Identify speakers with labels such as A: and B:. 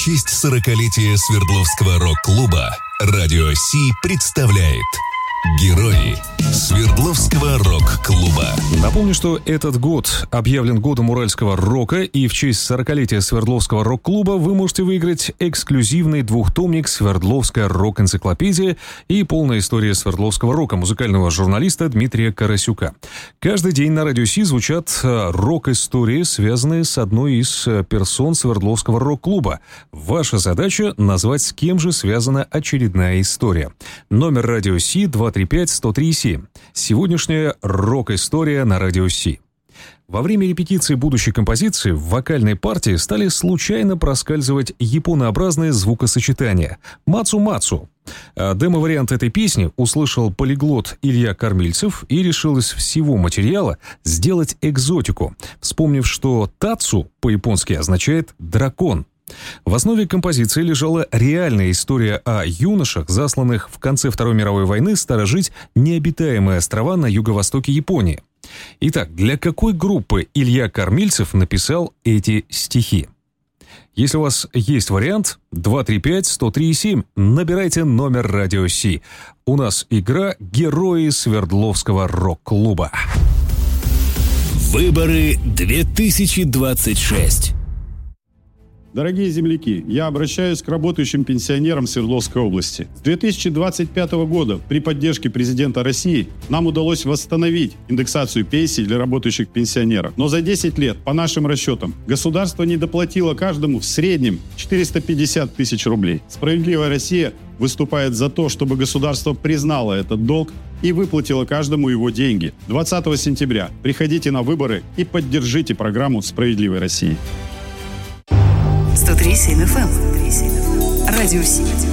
A: честь 40-летия Свердловского рок-клуба Радио Си представляет «Герои Свердловского рок-клуба».
B: Напомню, что этот год объявлен годом уральского рока, и в честь 40-летия Свердловского рок-клуба вы можете выиграть эксклюзивный двухтомник «Свердловская рок-энциклопедия» и полная история Свердловского рока музыкального журналиста Дмитрия Карасюка. Каждый день на Радио Си звучат рок-истории, связанные с одной из персон Свердловского рок-клуба. Ваша задача — назвать, с кем же связана очередная история. Номер Радио Си 235-103-7. Сегодняшняя рок-история на Радио Си. Во время репетиции будущей композиции в вокальной партии стали случайно проскальзывать японообразные звукосочетания «мацу-мацу». Демо-вариант этой песни услышал полиглот Илья Кормильцев и решил из всего материала сделать экзотику, вспомнив, что «тацу» по-японски означает «дракон». В основе композиции лежала реальная история о юношах, засланных в конце Второй мировой войны сторожить необитаемые острова на юго-востоке Японии. Итак, для какой группы Илья Кормильцев написал эти стихи? Если у вас есть вариант, 235-103-7, набирайте номер Радио Си. У нас игра «Герои Свердловского рок-клуба».
A: Выборы 2026.
C: Дорогие земляки, я обращаюсь к работающим пенсионерам Свердловской области. С 2025 года при поддержке президента России нам удалось восстановить индексацию пенсий для работающих пенсионеров. Но за 10 лет, по нашим расчетам, государство не доплатило каждому в среднем 450 тысяч рублей. «Справедливая Россия» выступает за то, чтобы государство признало этот долг и выплатило каждому его деньги. 20 сентября приходите на выборы и поддержите программу «Справедливой России».
D: 103.7 FM. Радио Си.